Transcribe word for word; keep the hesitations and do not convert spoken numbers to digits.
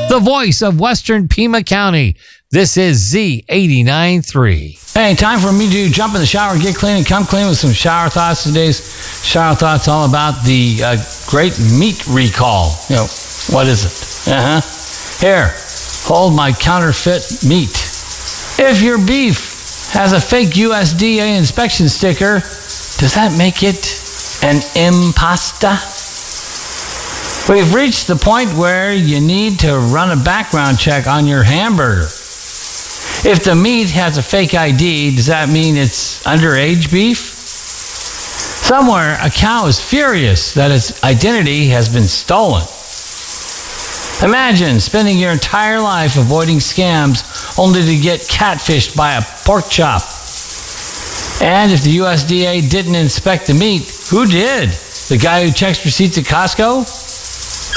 the voice of Western Pima County. This is Z eighty-nine point three. Hey, time for me to jump in the shower, get clean, and come clean with some shower thoughts. Today's shower thoughts all about the uh, great meat recall. You know, what is it? Uh-huh. Here, hold my counterfeit meat. If your beef has a fake U S D A inspection sticker, does that make it an impasta? We've reached the point where you need to run a background check on your hamburger. If the meat has a fake I D, does that mean it's underage beef? Somewhere, a cow is furious that its identity has been stolen. Imagine spending your entire life avoiding scams only to get catfished by a pork chop. And if the U S D A didn't inspect the meat, who did? The guy who checks receipts at Costco?